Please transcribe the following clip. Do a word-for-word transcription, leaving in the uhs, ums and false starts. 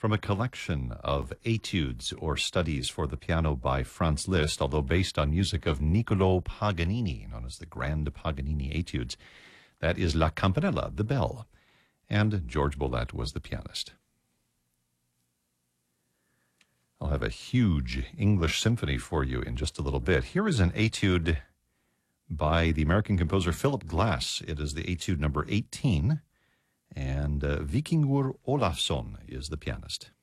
from a collection of etudes or studies for the piano by Franz Liszt, although based on music of Niccolò Paganini, known as the Grand Paganini Etudes. That is La Campanella, the bell, and George Bolet was the pianist. I'll have a huge English symphony for you in just a little bit. Here is an etude by the American composer Philip Glass. It is the etude number eighteen, and uh, Vikingur Olafsson is the pianist.